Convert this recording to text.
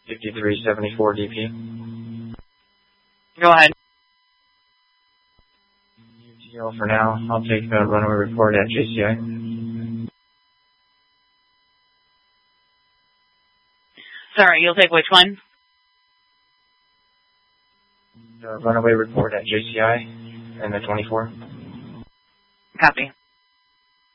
5374 DP. Go ahead. UTL for now. I'll take the runway report at JCI. Sorry, you'll take which one? The runway report at JCI and the 24. Copy.